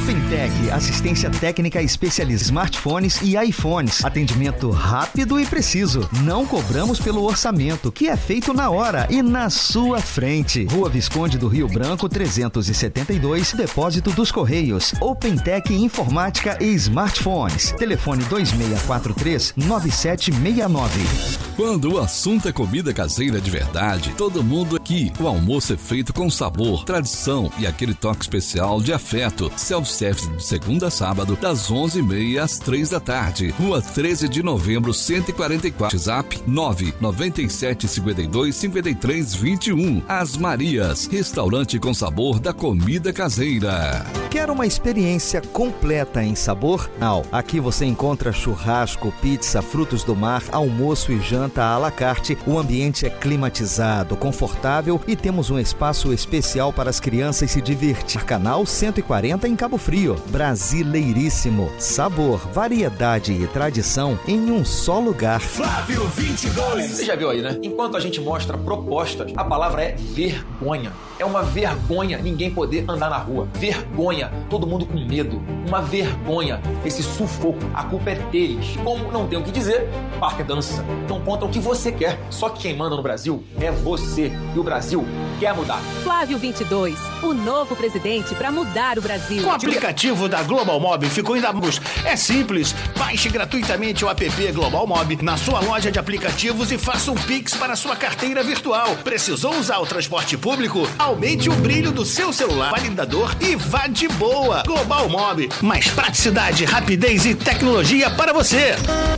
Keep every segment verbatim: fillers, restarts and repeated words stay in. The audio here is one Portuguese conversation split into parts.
OpenTech, assistência técnica especializada em smartphones e iPhones. Atendimento rápido e preciso. Não cobramos pelo orçamento, que é feito na hora e na sua frente. Rua Visconde do Rio Branco, trezentos e setenta e dois, Depósito dos Correios. OpenTech Informática e Smartphones. Telefone dois seis quatro três, nove sete seis nove. Quando o assunto é comida caseira de verdade, todo mundo aqui. O almoço é feito com sabor, tradição e aquele toque especial de afeto. Self-service de segunda a sábado, das onze e meia às três da tarde. Rua treze de novembro, cento e quarenta e quatro. WhatsApp nove nove sete cinco dois cinco três dois um. As Marias, restaurante com sabor da comida caseira. Quer uma experiência completa em sabor? Não. Aqui você encontra churrasco, pizza, frutos do mar, almoço e janta à la carte. O ambiente é climatizado, confortável e temos um espaço especial para as crianças se divertir. Canal cento e quarenta em Cabo Frio. Brasileiríssimo. Sabor, variedade e tradição em um só lugar. Flávio vinte e dois. Você já viu aí, né? Enquanto a gente mostra propostas, a palavra é vergonha. É uma vergonha ninguém poder andar na rua. Vergonha, todo mundo com medo. Uma vergonha, esse sufoco. A culpa é deles. Como não tem o que dizer, parque dança. Então conta o que você quer. Só que quem manda no Brasil é você. E o Brasil quer mudar. Flávio vinte e dois, o novo presidente para mudar o Brasil. O aplicativo da Global Mob ficou ainda mais. É simples. Baixe gratuitamente o app Global Mob na sua loja de aplicativos e faça um Pix para sua carteira virtual. Precisou usar o transporte público? Aumente o brilho do seu celular validador e vá de boa. Global Mob, mais praticidade, rapidez e tecnologia para você.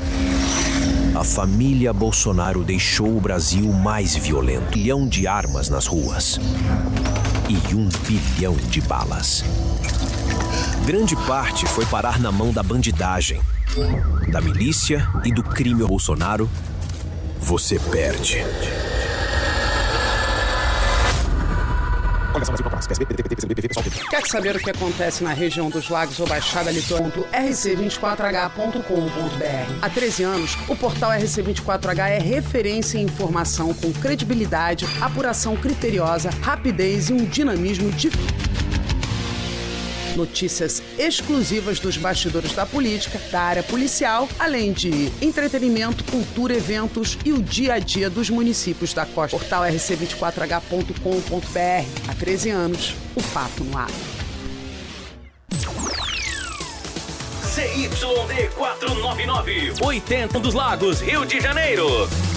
A família Bolsonaro deixou o Brasil mais violento. Um bilhão de armas nas ruas e um bilhão de balas. Grande parte foi parar na mão da bandidagem, da milícia e do crime. Bolsonaro, você perde. Quer saber o que acontece na região dos lagos ou Baixada Litoral? R C vinte e quatro H ponto com ponto B R. Há treze anos, o portal R C vinte e quatro H é referência em informação com credibilidade, apuração criteriosa, rapidez e um dinamismo diferente. Notícias exclusivas dos bastidores da política, da área policial, além de entretenimento, cultura, eventos e o dia a dia dos municípios da costa. Portal R C vinte e quatro H ponto com ponto B R. Há treze anos, o fato no ar. C Y D quatrocentos e noventa e nove, oitenta dos Lagos, Rio de Janeiro.